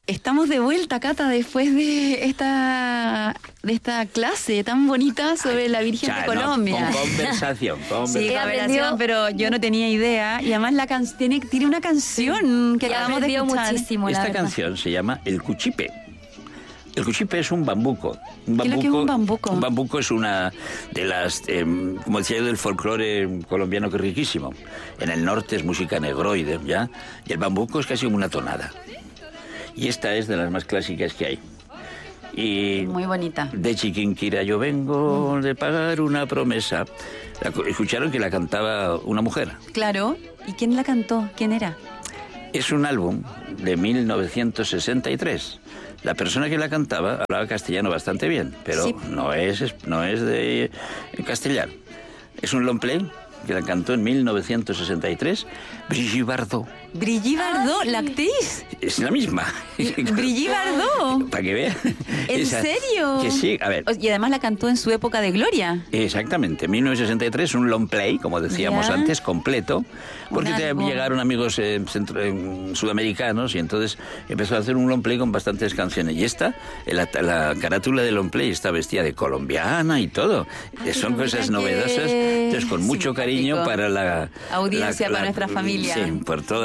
Estamos de vuelta, Cata, después de esta clase tan bonita sobre la Virgen de Colombia. Con conversación. Sí, conversación, pero yo no tenía idea. Y además tiene una canción que acabamos de escuchar. Muchísimo, esta canción se llama El Cuchipe. El cuchipe es un bambuco. ¿Qué es lo que es un bambuco? Un bambuco es una de las, como decía yo, del folclore colombiano, que es riquísimo. En el norte es música negroide, ¿ya? Y el bambuco es casi una tonada. Y esta es de las más clásicas que hay. Y muy bonita. De Chiquinquirá yo vengo de pagar una promesa. Escucharon que la cantaba una mujer. Claro. ¿Y quién la cantó? ¿Quién era? Es un álbum de 1963. La persona que la cantaba hablaba castellano bastante bien, pero sí, no es de castellano. Es un long play que la cantó en 1963 Brigitte Bardot. ¿Brigitte Bardot, la actriz? Es la misma. ¿Brigitte Bardot? Para que vean. ¿En serio? Que sí, a ver. Y además la cantó en su época de gloria. Exactamente, 1963, un long play, como decíamos antes, completo, porque llegaron amigos sudamericanos y entonces empezó a hacer un long play con bastantes canciones. Y esta, la carátula del long play está vestida de colombiana y todo. Son cosas novedosas, entonces con mucho cariño para la audiencia, para nuestra familia. Sí, por toda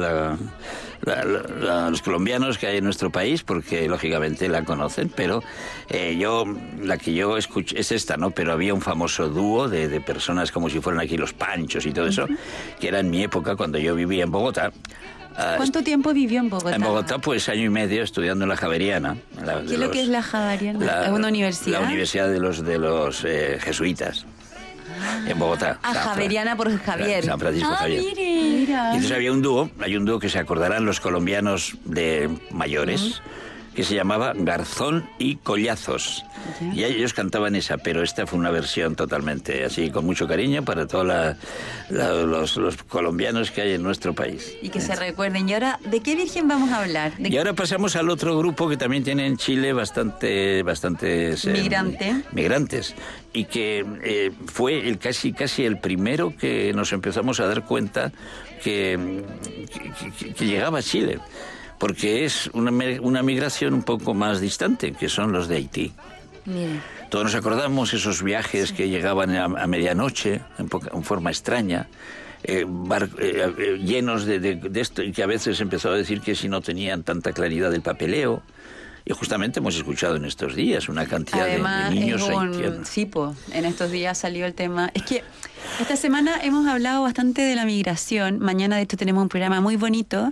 los colombianos que hay en nuestro país, porque lógicamente la conocen, pero la que yo escuché es esta, ¿no? Pero había un famoso dúo de personas como si fueran aquí los Panchos y todo eso, que era en mi época cuando yo vivía en Bogotá. ¿Cuánto tiempo vivió en Bogotá? En Bogotá, pues 1 año y medio estudiando en la Javeriana. ¿Qué es lo que es la Javeriana? ¿Es una universidad? La universidad de los jesuitas. En Bogotá. Javeriana por Javier. San Francisco Javier. Mira. Y entonces hay un dúo que se acordarán los colombianos de mayores, que se llamaba Garzón y Collazos. Y ellos cantaban esa, pero esta fue una versión totalmente así, con mucho cariño para todos los colombianos que hay en nuestro país. Y que se recuerden. Y ahora, ¿de qué virgen vamos a hablar? Y ahora pasamos al otro grupo que también tiene en Chile bastantes migrantes. Y que fue casi el primero que nos empezamos a dar cuenta que llegaba a Chile. Porque es una migración un poco más distante, que son los de Haití. Mire. Todos nos acordamos esos viajes que llegaban a medianoche, en forma extraña, llenos de esto, y que a veces empezó a decir que si no tenían tanta claridad del papeleo. Y justamente hemos escuchado en estos días una cantidad de niños haitianos. Sí, en estos días salió el tema. Es que esta semana hemos hablado bastante de la migración. Mañana, de hecho, tenemos un programa muy bonito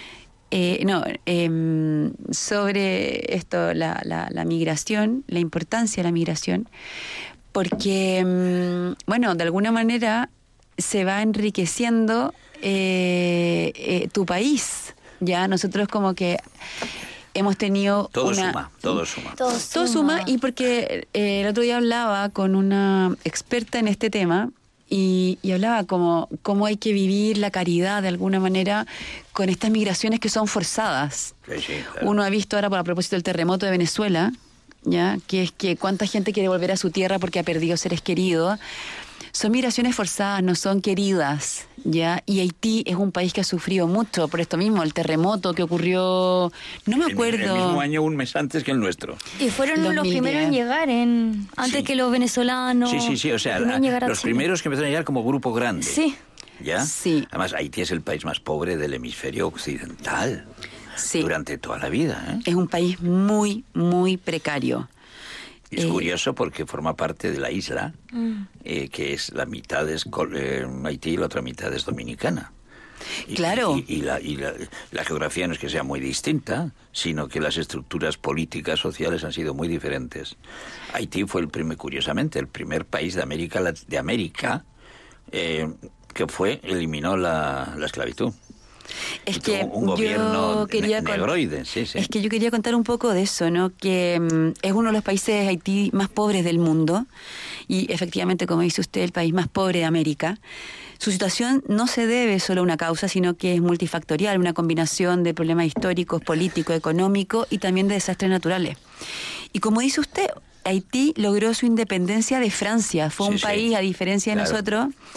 sobre esto, la migración, la importancia de la migración, porque, de alguna manera se va enriqueciendo tu país. Ya nosotros como que hemos tenido todo suma, y porque el otro día hablaba con una experta en este tema y hablaba cómo hay que vivir la caridad de alguna manera con estas migraciones que son forzadas. Sí, claro. Uno ha visto ahora, a propósito del terremoto de Venezuela, ya que es que cuánta gente quiere volver a su tierra porque ha perdido seres queridos. Son migraciones forzadas, no son queridas, ¿ya? Y Haití es un país que ha sufrido mucho por esto mismo, el terremoto que ocurrió, no me acuerdo. El mismo año, un mes antes que el nuestro. Y fueron 2010. Los primeros en llegar, antes que los venezolanos. Sí, o sea, los primeros que empezaron a llegar como grupo grande. Sí. ¿Ya? Sí. Además, Haití es el país más pobre del hemisferio occidental. Sí. Durante toda la vida, ¿eh? Es un país muy, muy precario. Es curioso porque forma parte de la isla, que es la mitad es Haití y la otra mitad es dominicana. Claro. Y la geografía no es que sea muy distinta, sino que las estructuras políticas, sociales han sido muy diferentes. Haití fue curiosamente, el primer país de América que eliminó la esclavitud. Es que un gobierno negroide, sí. Es que yo quería contar un poco de eso, ¿no? Que es uno de los países de Haití más pobres del mundo y efectivamente, como dice usted, el país más pobre de América. Su situación no se debe solo a una causa, sino que es multifactorial, una combinación de problemas históricos, políticos, económicos y también de desastres naturales. Y como dice usted, Haití logró su independencia de Francia. Fue un país, a diferencia de nosotros,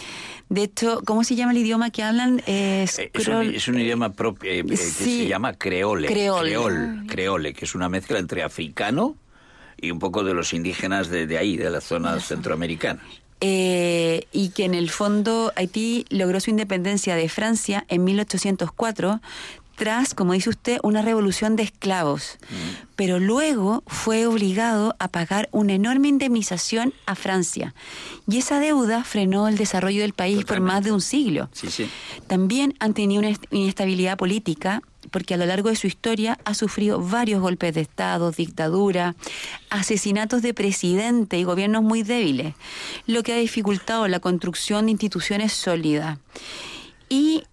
De hecho, ¿cómo se llama el idioma que hablan? Es un idioma propio que se llama creole. Creole, que es una mezcla entre africano y un poco de los indígenas de ahí, de las zonas centroamericanas. Y que en el fondo Haití logró su independencia de Francia en 1804 tras, como dice usted, una revolución de esclavos. Pero luego fue obligado a pagar una enorme indemnización a Francia. Y esa deuda frenó el desarrollo del país por más de un siglo. Sí. También han tenido una inestabilidad política, porque a lo largo de su historia ha sufrido varios golpes de Estado, dictadura, asesinatos de presidente y gobiernos muy débiles, lo que ha dificultado la construcción de instituciones sólidas. Y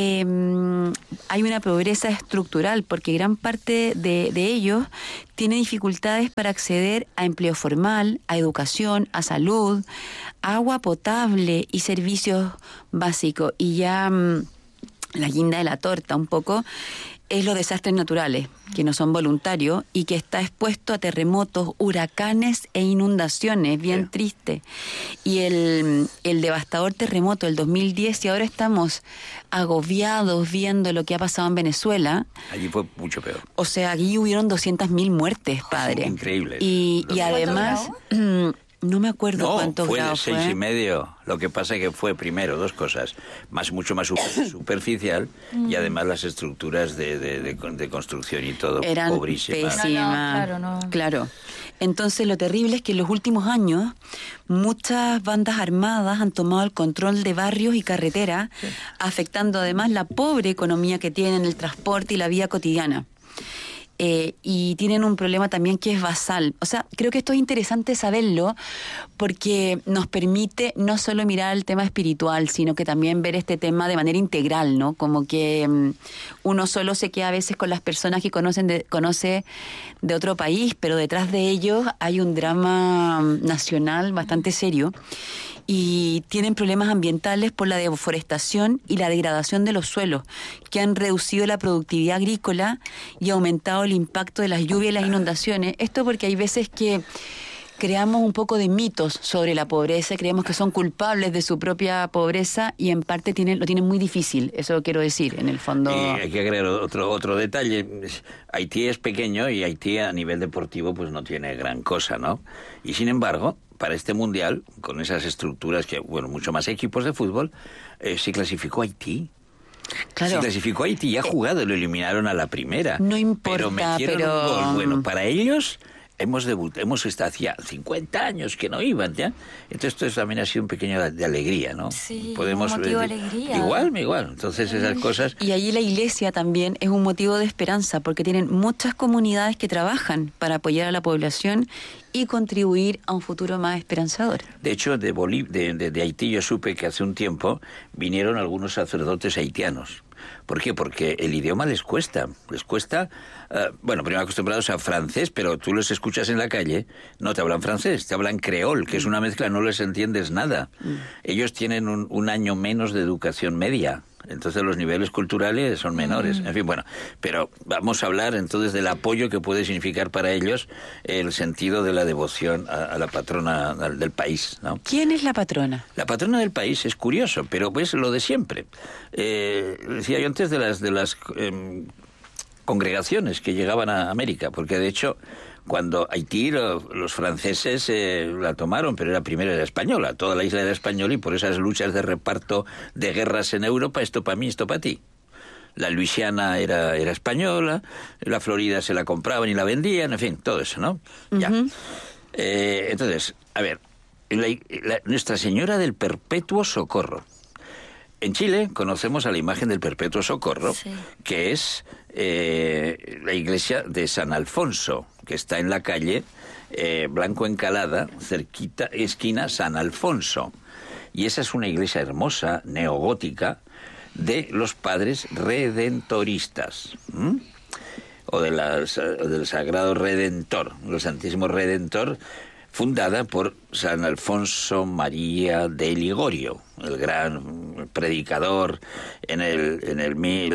hay una pobreza estructural, porque gran parte de ellos tiene dificultades para acceder a empleo formal, a educación, a salud, agua potable y servicios básicos. Y ya la guinda de la torta un poco es los desastres naturales, que no son voluntarios y que está expuesto a terremotos, huracanes e inundaciones, bien triste. Y el devastador terremoto del 2010, y ahora estamos agobiados viendo lo que ha pasado en Venezuela. Allí fue mucho peor. O sea, allí hubieron 200.000 muertes, padre. Increíble. Y además... No me acuerdo cuántos grados fue. No, fue de 6,5. Lo que pasa es que fue, primero, dos cosas. Mucho más superficial y además las estructuras de construcción y todo eran pobrísimas. Pésimas. Claro. Entonces, lo terrible es que en los últimos años muchas bandas armadas han tomado el control de barrios y carreteras, afectando además la pobre economía que tienen, el transporte y la vida cotidiana. Y tienen un problema también que es basal. O sea, creo que esto es interesante saberlo porque nos permite no solo mirar el tema espiritual, sino que también ver este tema de manera integral, ¿no? Como que uno solo se queda a veces con las personas que conoce de otro país, pero detrás de ellos hay un drama nacional bastante serio. Y tienen problemas ambientales por la deforestación y la degradación de los suelos, que han reducido la productividad agrícola y aumentado el impacto de las lluvias y las inundaciones. Esto porque hay veces que creamos un poco de mitos sobre la pobreza, creemos que son culpables de su propia pobreza y en parte lo tienen muy difícil, eso quiero decir, en el fondo. Y hay que agregar otro detalle. Haití es pequeño y Haití a nivel deportivo pues no tiene gran cosa, ¿no? Y sin embargo, para este mundial, con esas estructuras que, mucho más equipos de fútbol, se clasificó Haití. Claro. Se clasificó Haití y ha jugado, lo eliminaron a la primera. No importa, pero metieron un gol. Bueno, para ellos hemos estado hacía 50 años que no iban, ¿ya? Entonces esto también ha sido un pequeño de alegría, ¿no? Sí, un motivo de alegría. Igual. Entonces esas cosas... Y allí la iglesia también es un motivo de esperanza, porque tienen muchas comunidades que trabajan para apoyar a la población y contribuir a un futuro más esperanzador. De hecho, de Haití yo supe que hace un tiempo vinieron algunos sacerdotes haitianos. ¿Por qué? Porque el idioma les cuesta, primero acostumbrados a francés, pero tú los escuchas en la calle, no te hablan francés, te hablan creol, que es una mezcla, no les entiendes nada. Ellos tienen un año menos de educación media, entonces los niveles culturales son menores. En fin, pero vamos a hablar entonces del apoyo que puede significar para ellos el sentido de la devoción a la patrona del país, ¿no? ¿Quién es la patrona? La patrona del país es curioso, pero pues lo de siempre. Decía yo antes de las congregaciones que llegaban a América, porque de hecho cuando Haití los franceses la tomaron, pero primero era española, toda la isla era española y por esas luchas de reparto de guerras en Europa, esto para mí, esto para ti. La Luisiana era española, la Florida se la compraban y la vendían, en fin, todo eso, ¿no? Ya. Entonces, a ver, Nuestra Señora del Perpetuo Socorro. En Chile conocemos a la imagen del Perpetuo Socorro, que es la iglesia de San Alfonso, que está en la calle Blanco Encalada, cerquita, esquina San Alfonso. Y esa es una iglesia hermosa, neogótica, de los padres redentoristas, o del Sagrado Redentor, el Santísimo Redentor, fundada por San Alfonso María de Ligorio, el gran predicador en el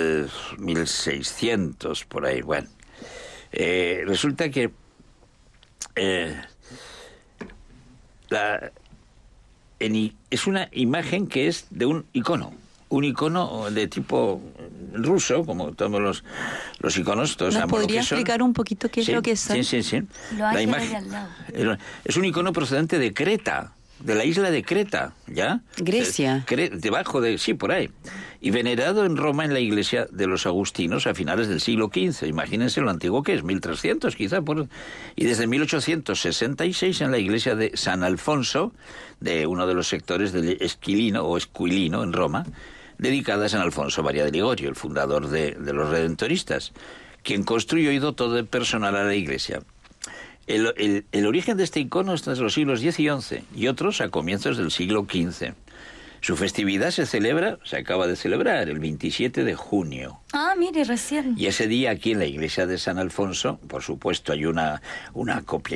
1600, por ahí. Bueno, resulta que es una imagen que es de un icono de tipo ruso, como todos los iconos. Todos ¿Nos podría explicar un poquito qué es lo que es? Sí. La imagen es un icono procedente de Creta, de la isla de Creta, ¿ya? Grecia. Debajo de... Sí, por ahí. Y venerado en Roma en la iglesia de los agustinos a finales del siglo XV. Imagínense lo antiguo que es, 1300 quizá. Y desde 1866 en la iglesia de San Alfonso, de uno de los sectores del Esquilino en Roma, dedicada a San Alfonso María de Ligorio, el fundador de los redentoristas, quien construyó y dotó de personal a la iglesia. El origen de este icono está desde los siglos X y XI y otros a comienzos del siglo XV. Su festividad se acaba de celebrar, el 27 de junio. Ah, mire, recién. Y ese día aquí en la iglesia de San Alfonso, por supuesto, hay una copia